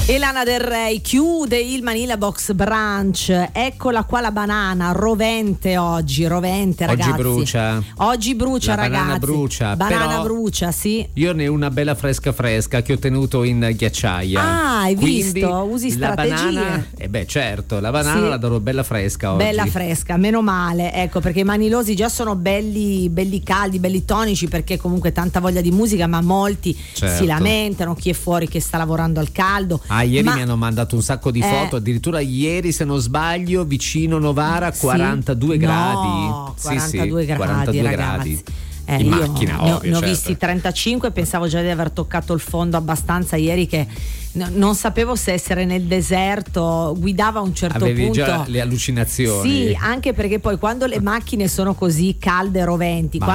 E Lana Del Rey chiude il Manila Box Brunch. Eccola qua la banana, rovente oggi, rovente ragazzi. Oggi brucia la ragazzi. Banana brucia. Banana però brucia, sì. Io ne ho una bella fresca che ho tenuto in ghiacciaia. Ah, hai Quindi visto? Usi strategie. La banana, certo, la banana sì, la darò bella fresca oggi. Bella fresca, meno male, ecco, perché i manilosi già sono belli caldi, belli tonici, perché comunque tanta voglia di musica, ma molti certo. si lamentano, chi è fuori che sta lavorando al caldo. Ieri mi hanno mandato un sacco di foto, addirittura ieri, se non sbaglio, vicino Novara, 42 gradi. No, 42 sì, gradi, 42 ragazzi. gradi. Io macchina, ovvio, ne ho certo. visti 35, pensavo già di aver toccato il fondo abbastanza ieri, che non sapevo se essere nel deserto. Guidava a un certo Avevi punto già le allucinazioni. Sì, anche perché poi quando le macchine sono così calde e roventi,